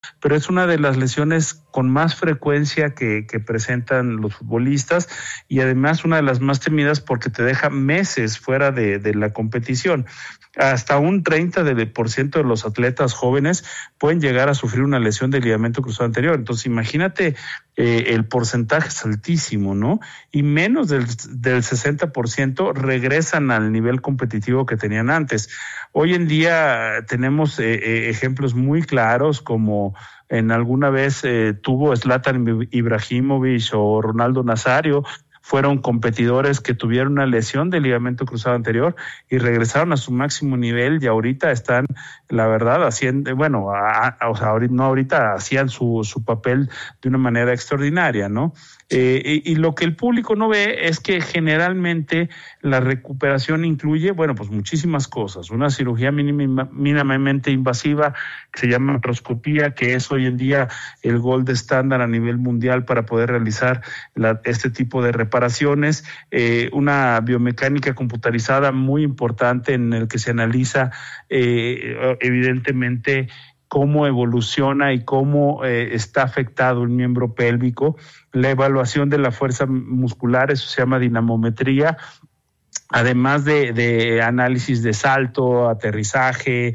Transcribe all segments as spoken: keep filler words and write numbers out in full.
pero es una de las lesiones con más frecuencia que, que presentan los futbolistas y además una de las más temidas porque te deja meses fuera de, de la competición. Hasta un treinta por ciento de los atletas jóvenes pueden llegar a sufrir una lesión del ligamento cruzado anterior. Entonces, imagínate, eh, el porcentaje es altísimo, ¿no? Y menos del, del sesenta por ciento regresan al nivel competitivo que tenían antes. Hoy en día tenemos eh, eh, ejemplos muy claros como en alguna vez eh, tuvo Zlatan Ibrahimovic o Ronaldo Nazario. Fueron competidores que tuvieron una lesión del ligamento cruzado anterior y regresaron a su máximo nivel y ahorita están, la verdad, haciendo, bueno, a, a, o sea, ahorita, no ahorita, hacían su, su papel de una manera extraordinaria, ¿no? Eh, y, y lo que el público no ve es que generalmente la recuperación incluye, bueno, pues muchísimas cosas. Una cirugía mínima, mínimamente invasiva que se llama artroscopía, que es hoy en día el gold estándar a nivel mundial para poder realizar la, este tipo de reparaciones. Eh, una biomecánica computarizada muy importante en el que se analiza eh, evidentemente cómo evoluciona y cómo eh, está afectado el miembro pélvico, la evaluación de la fuerza muscular, eso se llama dinamometría, además de, de análisis de salto, aterrizaje,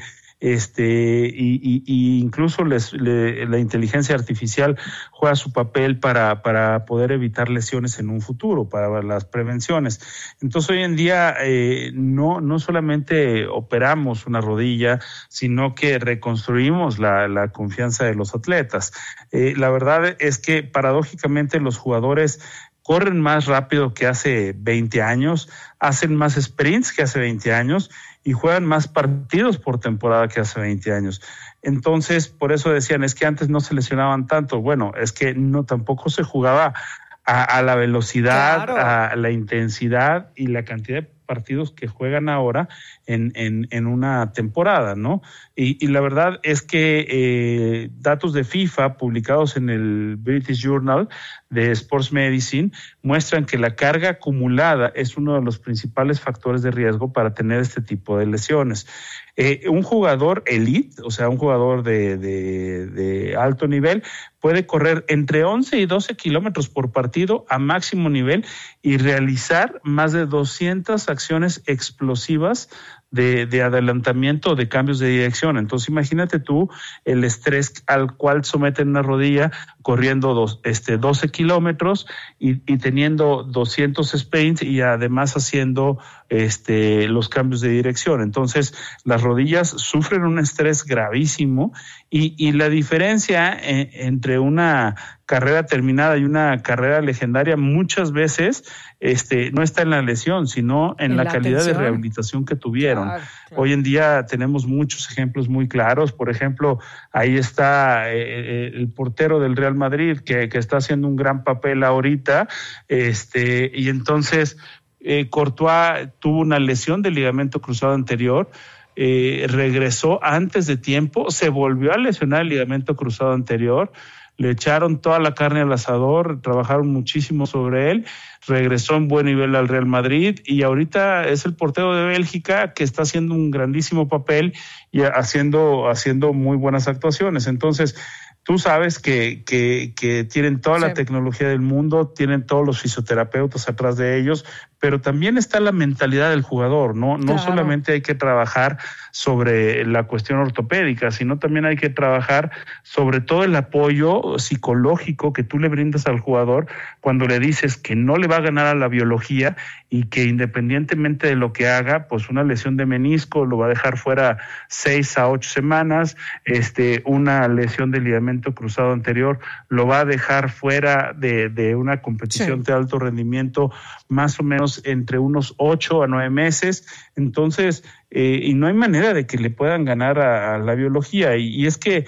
este y, y, y incluso les, le, la inteligencia artificial juega su papel para, para poder evitar lesiones en un futuro, para las prevenciones. Entonces hoy en día eh, no, no solamente operamos una rodilla, sino que reconstruimos la, la confianza de los atletas. Eh, la verdad es que paradójicamente los jugadores corren más rápido que hace veinte años, hacen más sprints que hace veinte años y juegan más partidos por temporada que hace veinte años. Entonces, por eso decían, es que antes no se lesionaban tanto. Bueno, es que no tampoco se jugaba a, a la velocidad, claro, a la intensidad y la cantidad de partidos que juegan ahora en, en, en una temporada, ¿no? Y, y la verdad es que eh, datos de FIFA publicados en el British Journal de Sports Medicine muestran que la carga acumulada es uno de los principales factores de riesgo para tener este tipo de lesiones. Eh, un jugador elite, o sea, un jugador de, de, de alto nivel, puede correr entre once y doce kilómetros por partido a máximo nivel y realizar más de doscientas acciones explosivas de, de adelantamiento o de cambios de dirección. Entonces, imagínate tú el estrés al cual someten una rodilla corriendo dos, este, doce kilómetros y, y teniendo doscientos sprints y además haciendo este, los cambios de dirección. Entonces, las rodillas sufren un estrés gravísimo y, y la diferencia eh, entre una carrera terminada y una carrera legendaria muchas veces este, no está en la lesión, sino en, en la, la calidad atención de rehabilitación que tuvieron. Claro, claro. Hoy en día tenemos muchos ejemplos muy claros. Por ejemplo, ahí está eh, el portero del Real Madrid que, que está haciendo un gran papel ahorita, este, y entonces eh, Courtois tuvo una lesión del ligamento cruzado anterior. Eh, regresó antes de tiempo, se volvió a lesionar el ligamento cruzado anterior, le echaron toda la carne al asador, trabajaron muchísimo sobre él, regresó en buen nivel al Real Madrid y ahorita es el portero de Bélgica que está haciendo un grandísimo papel y haciendo, haciendo muy buenas actuaciones. Entonces, tú sabes que, que, que tienen toda la sí. tecnología del mundo, tienen todos los fisioterapeutas atrás de ellos, pero también está la mentalidad del jugador, ¿no? No claro. solamente hay que trabajar sobre la cuestión ortopédica, sino también hay que trabajar sobre todo el apoyo psicológico que tú le brindas al jugador cuando le dices que no le va a ganar a la biología y que independientemente de lo que haga, pues una lesión de menisco lo va a dejar fuera seis a ocho semanas, este, una lesión de ligamento cruzado anterior lo va a dejar fuera de, de una competición sí. de alto rendimiento más o menos entre unos ocho a nueve meses, entonces, eh, y no hay manera de que le puedan ganar a, a la biología, y, y es que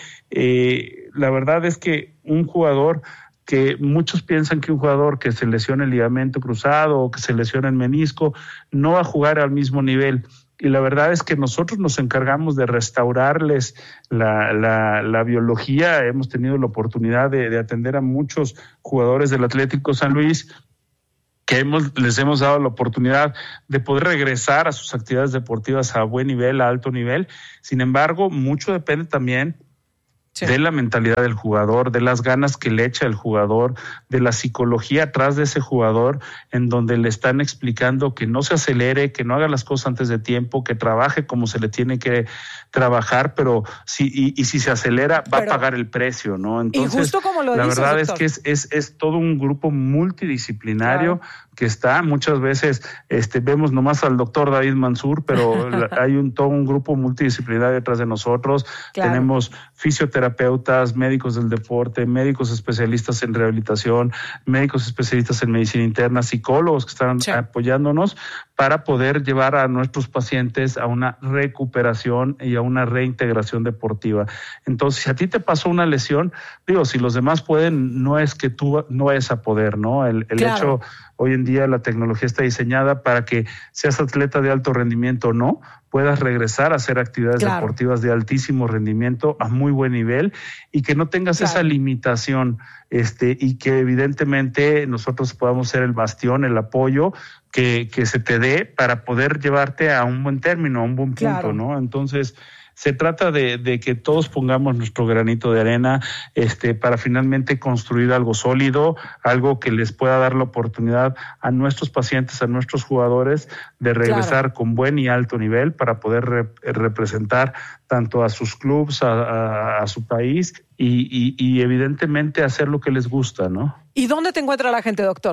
eh, la verdad es que un jugador que muchos piensan que un jugador que se lesiona el ligamento cruzado o que se lesiona el menisco no va a jugar al mismo nivel. Y la verdad es que nosotros nos encargamos de restaurarles la, la, la biología. Hemos tenido la oportunidad de, de atender a muchos jugadores del Atlético San Luis que hemos, les hemos dado la oportunidad de poder regresar a sus actividades deportivas a buen nivel, a alto nivel. Sin embargo, mucho depende también Sí. De la mentalidad del jugador, de las ganas que le echa el jugador, de la psicología atrás de ese jugador, en donde le están explicando que no se acelere, que no haga las cosas antes de tiempo, que trabaje como se le tiene que trabajar, pero si y, y si se acelera va pero, a pagar el precio, ¿no? Entonces, y justo como lo la dices, verdad doctor. es que es, es, es todo un grupo multidisciplinario. Claro. Que está, muchas veces este, vemos nomás al doctor David Mansur, pero hay un todo un grupo multidisciplinario detrás de nosotros. Claro. Tenemos fisioterapeutas, médicos del deporte, médicos especialistas en rehabilitación, médicos especialistas en medicina interna, psicólogos que están sí. apoyándonos para poder llevar a nuestros pacientes a una recuperación y a una reintegración deportiva. Entonces, si a ti te pasó una lesión, digo, si los demás pueden, no es que tú no vayas a poder, ¿no? El, el claro. hecho... Hoy en día la tecnología está diseñada para que seas atleta de alto rendimiento o no, puedas regresar a hacer actividades claro. deportivas de altísimo rendimiento a muy buen nivel y que no tengas claro. esa limitación este y que evidentemente nosotros podamos ser el bastión, el apoyo que, que se te dé para poder llevarte a un buen término, a un buen punto, claro. ¿no? Entonces... Se trata de, de que todos pongamos nuestro granito de arena este, para finalmente construir algo sólido, algo que les pueda dar la oportunidad a nuestros pacientes, a nuestros jugadores, de regresar claro. con buen y alto nivel para poder re, representar tanto a sus clubes, a, a, a su país y, y, y evidentemente hacer lo que les gusta, ¿no? ¿Y dónde te encuentra la gente, doctor?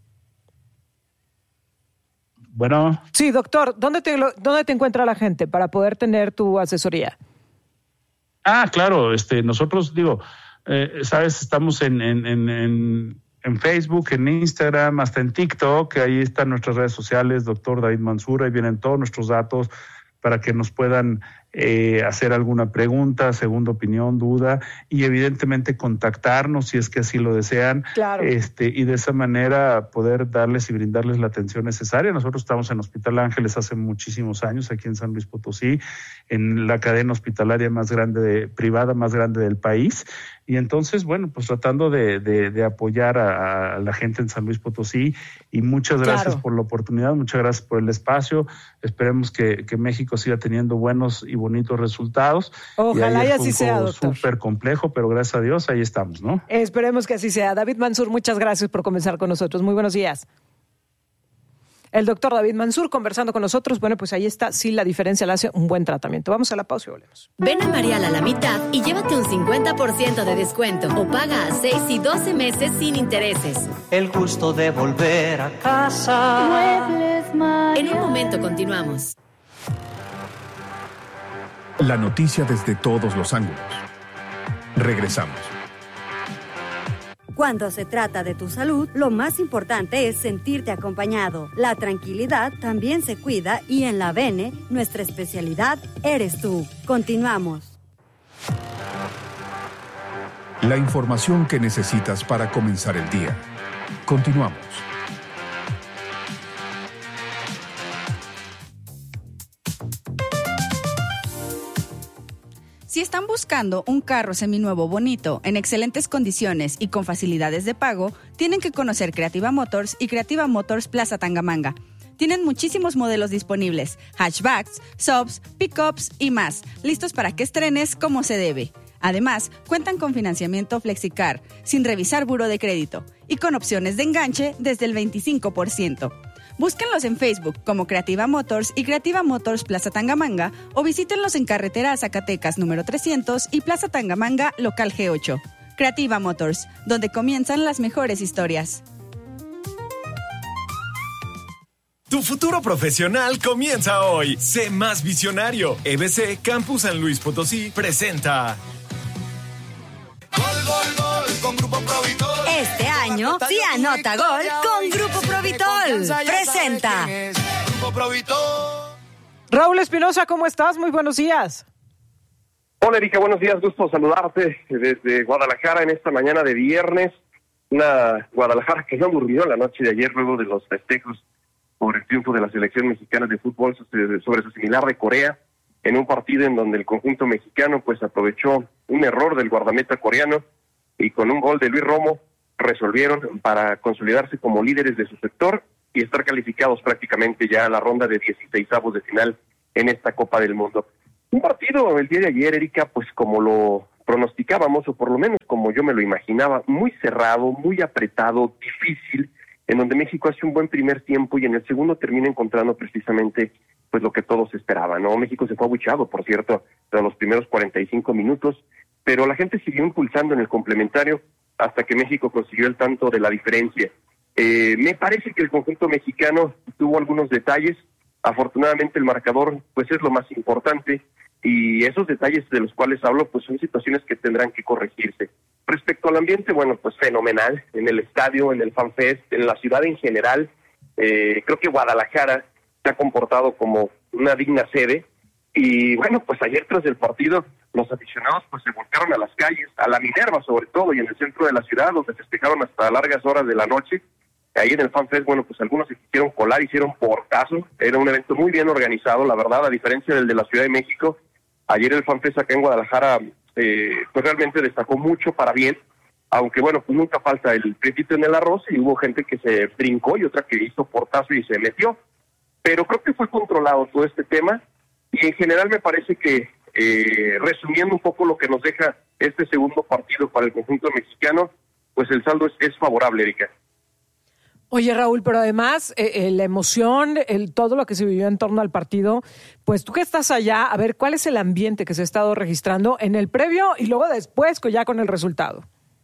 Bueno. Sí, doctor, ¿dónde te, ¿dónde te encuentra la gente para poder tener tu asesoría? Ah, claro, este, nosotros, digo, eh, sabes, estamos en, en, en, en Facebook, en Instagram, hasta en TikTok, ahí están nuestras redes sociales, doctor David Mansur, ahí vienen todos nuestros datos para que nos puedan eh, hacer alguna pregunta, segunda opinión, duda, y evidentemente contactarnos si es que así lo desean, claro. este, y de esa manera poder darles y brindarles la atención necesaria. Nosotros estamos en Hospital Ángeles hace muchísimos años, aquí en San Luis Potosí, en la cadena hospitalaria más grande, de, privada más grande del país, y entonces, bueno, pues tratando de, de, de apoyar a, a la gente en San Luis Potosí, y muchas gracias claro. por la oportunidad, muchas gracias por el espacio, esperemos que, que México siga teniendo buenos y bonitos resultados. Ojalá y, y así sea, doctor. Súper complejo, pero gracias a Dios ahí estamos, ¿no? Esperemos que así sea. David Mansur, muchas gracias por comenzar con nosotros. Muy buenos días. El doctor David Mansur conversando con nosotros. Bueno, pues ahí está. Sí, la diferencia le hace un buen tratamiento. Vamos a la pausa y volvemos. Ven a Marial a la mitad y llévate un cincuenta por ciento de descuento o paga a seis y doce meses sin intereses. El gusto de volver a casa. Muebles Marial. En un momento continuamos. La noticia desde todos los ángulos. Regresamos. Cuando se trata de tu salud, lo más importante es sentirte acompañado. La tranquilidad también se cuida y en la Bene, nuestra especialidad eres tú. Continuamos. La información que necesitas para comenzar el día. Continuamos. Si están buscando un carro seminuevo bonito, en excelentes condiciones y con facilidades de pago, tienen que conocer Creativa Motors y Creativa Motors Plaza Tangamanga. Tienen muchísimos modelos disponibles, hatchbacks, subs, pickups y más, listos para que estrenes como se debe. Además, cuentan con financiamiento FlexiCar, sin revisar buró de crédito, y con opciones de enganche desde el veinticinco por ciento. Búsquenlos en Facebook como Creativa Motors y Creativa Motors Plaza Tangamanga o visítenlos en carretera Zacatecas número trescientos y Plaza Tangamanga local G ocho. Creativa Motors, donde comienzan las mejores historias. Tu futuro profesional comienza hoy. Sé más visionario. E B C Campus San Luis Potosí presenta Gol, gol, gol con Grupo Provitol. Este año sí anota gol con Grupo Provitol. Presenta Grupo Provitol. Raúl Espinosa, ¿cómo estás? Muy buenos días. Hola Erika, buenos días, gusto saludarte desde Guadalajara en esta mañana de viernes. Una Guadalajara que no durmió la noche de ayer luego de los festejos por el triunfo de la selección mexicana de fútbol sobre su similar de Corea, en un partido en donde el conjunto mexicano pues aprovechó un error del guardameta coreano y con un gol de Luis Romo resolvieron para consolidarse como líderes de su sector y estar calificados prácticamente ya a la ronda de dieciseisavos de final en esta Copa del Mundo. Un partido el día de ayer, Erika, pues como lo pronosticábamos, o por lo menos como yo me lo imaginaba, muy cerrado, muy apretado, difícil, en donde México hace un buen primer tiempo y en el segundo termina encontrando precisamente pues lo que todos esperaban, ¿no? México se fue abucheado, por cierto, tras los primeros cuarenta y cinco minutos, pero la gente siguió impulsando en el complementario hasta que México consiguió el tanto de la diferencia. Eh, me parece que el conjunto mexicano tuvo algunos detalles, afortunadamente el marcador pues es lo más importante, y esos detalles de los cuales hablo pues son situaciones que tendrán que corregirse. Respecto al ambiente, bueno, pues fenomenal, en el estadio, en el FanFest, en la ciudad en general. Eh, creo que Guadalajara se ha comportado como una digna sede, y bueno, pues ayer tras el partido los aficionados pues se volcaron a las calles, a la Minerva sobre todo, y en el centro de la ciudad, donde festejaron hasta largas horas de la noche. Ahí en el FanFest, bueno, pues algunos se quisieron colar, hicieron portazo, era un evento muy bien organizado, la verdad, a diferencia del de la Ciudad de México. Ayer el FanFest acá en Guadalajara eh, pues realmente destacó mucho para bien, aunque bueno, pues nunca falta el frijito en el arroz, y hubo gente que se brincó y otra que hizo portazo y se metió, pero creo que fue controlado todo este tema, y en general me parece que eh, resumiendo un poco lo que nos deja este segundo partido para el conjunto mexicano, pues el saldo es, es favorable, Erika. Oye, Raúl, pero además eh, eh, la emoción, el, todo lo que se vivió en torno al partido, pues tú que estás allá, a ver, ¿cuál es el ambiente que se ha estado registrando en el previo y luego después ya con el resultado?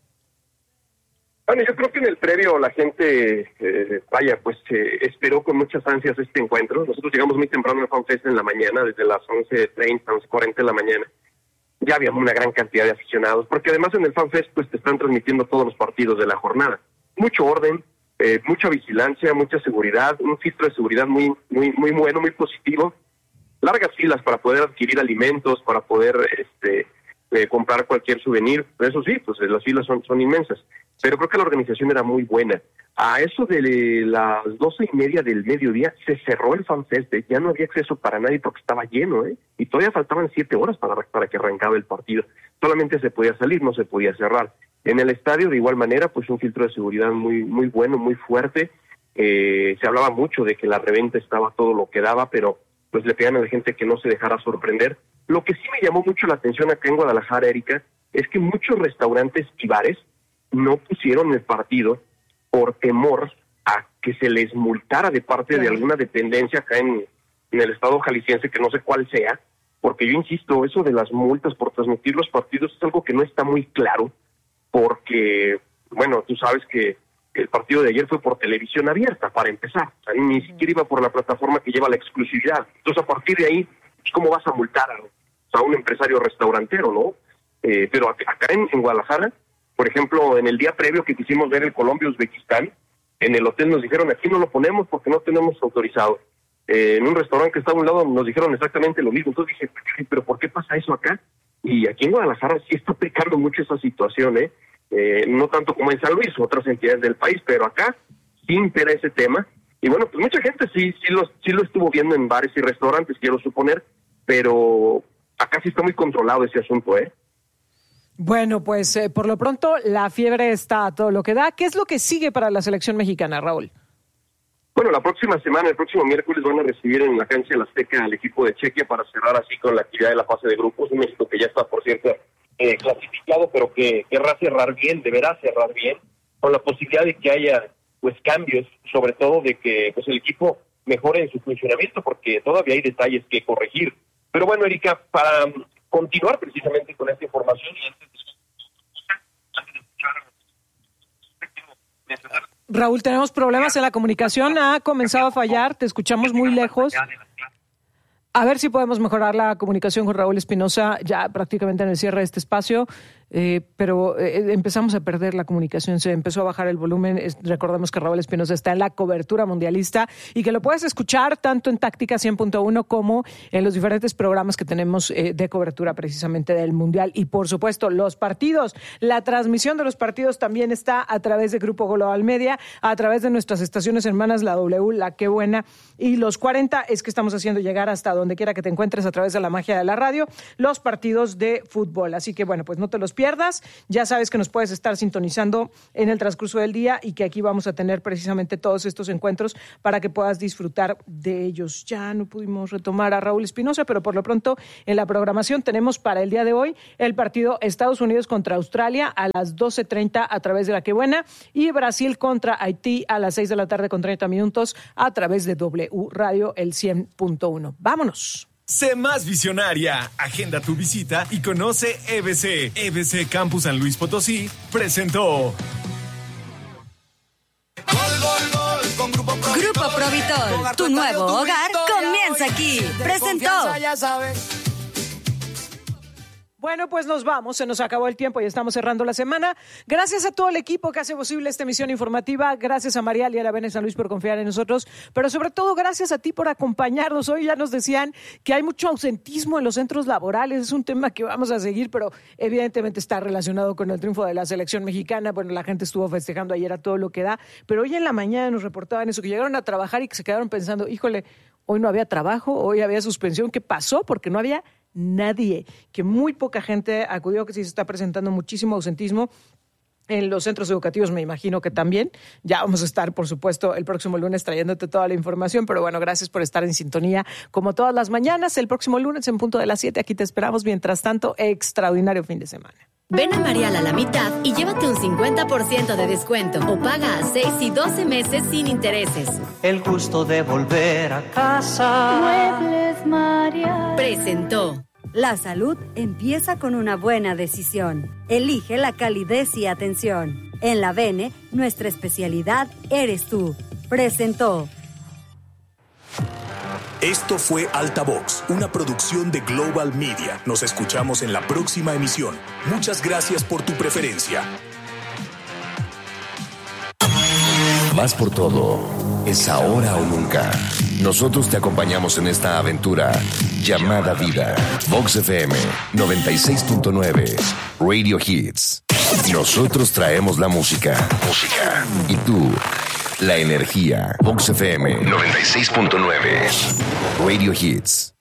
Bueno, yo creo que en el previo la gente, eh, vaya, pues eh, esperó con muchas ansias este encuentro. Nosotros llegamos muy temprano al FanFest en la mañana, desde las once treinta, once cuarenta de la mañana. Ya había una gran cantidad de aficionados, porque además en el FanFest pues te están transmitiendo todos los partidos de la jornada. Mucho orden, eh, mucha vigilancia, mucha seguridad, un filtro de seguridad muy, muy, muy bueno, muy positivo. Largas filas para poder adquirir alimentos, para poder este, eh, comprar cualquier souvenir. Eso sí, pues las filas son, son inmensas. Pero creo que la organización era muy buena. A eso de las doce y media del mediodía se cerró el FanFest, ¿eh? Ya no había acceso para nadie porque estaba lleno, ¿eh? Y todavía faltaban siete horas para, para que arrancaba el partido. Solamente se podía salir, no se podía cerrar. En el estadio, de igual manera, pues un filtro de seguridad muy, muy bueno, muy fuerte. Eh, se hablaba mucho de que la reventa estaba todo lo que daba, pero pues le pedían a la gente que no se dejara sorprender. Lo que sí me llamó mucho la atención acá en Guadalajara, Erika, es que muchos restaurantes y bares no pusieron el partido por temor a que se les multara de parte de alguna dependencia acá en, en el estado jalisciense, que no sé cuál sea, porque yo insisto, eso de las multas por transmitir los partidos es algo que no está muy claro, porque, bueno, tú sabes que el partido de ayer fue por televisión abierta, para empezar, o sea, ni siquiera iba por la plataforma que lleva la exclusividad. Entonces, a partir de ahí, ¿cómo vas a multar a, a un empresario restaurantero, no? Eh, pero acá en, en Guadalajara, por ejemplo, en el día previo que quisimos ver el Colombia-Uzbekistán, en el hotel nos dijeron, aquí no lo ponemos porque no tenemos autorizado. Eh, en un restaurante que estaba a un lado nos dijeron exactamente lo mismo. Entonces dije, pero ¿por qué pasa eso acá? Y aquí en Guadalajara sí está aplicando mucho esa situación, ¿eh? Eh, no tanto como en San Luis, otras entidades del país, pero acá sí impera ese tema. Y bueno, pues mucha gente sí, sí, lo, sí lo estuvo viendo en bares y restaurantes, quiero suponer, pero acá sí está muy controlado ese asunto, ¿eh? Bueno, pues eh, por lo pronto la fiebre está a todo lo que da. ¿Qué es lo que sigue para la selección mexicana, Raúl? Bueno, la próxima semana, el próximo miércoles, van a recibir en la cancha de la Azteca al equipo de Chequia para cerrar así con la actividad de la fase de grupos. Un México que ya está, por cierto, eh, clasificado, pero que querrá cerrar bien, deberá cerrar bien, con la posibilidad de que haya pues cambios, sobre todo de que pues el equipo mejore en su funcionamiento, porque todavía hay detalles que corregir. Pero bueno, Erika, para continuar precisamente con esta información y antes de Raúl, tenemos problemas en la comunicación, ha comenzado a fallar, te escuchamos muy lejos. A ver si podemos mejorar la comunicación con Raúl Espinosa ya prácticamente en el cierre de este espacio, eh, pero eh, empezamos a perder la comunicación, se empezó a bajar el volumen. Es, recordemos que Raúl Espinosa está en la cobertura mundialista y que lo puedes escuchar tanto en Táctica cien punto uno como en los diferentes programas que tenemos eh, de cobertura precisamente del Mundial. Y por supuesto, los partidos, la transmisión de los partidos también está a través de Grupo Global Media, a través de nuestras estaciones hermanas, la W, la Qué Buena y los cuarenta, es que estamos haciendo llegar hasta donde donde quiera que te encuentres a través de la magia de la radio, los partidos de fútbol. Así que bueno, pues no te los pierdas. Ya sabes que nos puedes estar sintonizando en el transcurso del día y que aquí vamos a tener precisamente todos estos encuentros para que puedas disfrutar de ellos. Ya no pudimos retomar a Raúl Espinosa, pero por lo pronto en la programación tenemos para el día de hoy el partido Estados Unidos contra Australia a las doce treinta a través de La Que Buena y Brasil contra Haití a las seis de la tarde con treinta minutos a través de W Radio el cien punto uno. ¡Vámonos! Sé más visionaria. Agenda tu visita y conoce E B C. E B C Campus San Luis Potosí presentó. Gol, gol, gol, con Grupo Provitor. Grupo Provitor, tu nuevo hogar comienza aquí. Presentó. Ya sabes. Bueno, pues nos vamos, se nos acabó el tiempo y estamos cerrando la semana. Gracias a todo el equipo que hace posible esta emisión informativa, gracias a Marial y a la Bene San Luis por confiar en nosotros, pero sobre todo gracias a ti por acompañarnos. Hoy ya nos decían que hay mucho ausentismo en los centros laborales, es un tema que vamos a seguir, pero evidentemente está relacionado con el triunfo de la selección mexicana. Bueno, la gente estuvo festejando ayer a todo lo que da, pero hoy en la mañana nos reportaban eso, que llegaron a trabajar y que se quedaron pensando, híjole, hoy no había trabajo, hoy había suspensión, ¿qué pasó? Porque no había nadie, que muy poca gente acudió, que sí se está presentando muchísimo ausentismo en los centros educativos, me imagino que también. Ya vamos a estar, por supuesto, el próximo lunes trayéndote toda la información, pero bueno, gracias por estar en sintonía como todas las mañanas. El próximo lunes en punto de las siete, aquí te esperamos. Mientras tanto, extraordinario fin de semana. Ven a Marial a la mitad y llévate un cincuenta por ciento de descuento o paga a seis y doce meses sin intereses. El gusto de volver a casa. Muebles Marial presentó. La salud empieza con una buena decisión. Elige la calidez y atención. En la Bene, nuestra especialidad eres tú. Presentó. Esto fue Altavox, una producción de Global Media. Nos escuchamos en la próxima emisión. Muchas gracias por tu preferencia. Más por todo, es ahora o nunca. Nosotros te acompañamos en esta aventura llamada vida. Vox F M noventa y seis punto nueve, Radio Hits. Nosotros traemos la música. Música. Y tú, la energía. Vox F M noventa y seis punto nueve, Radio Hits.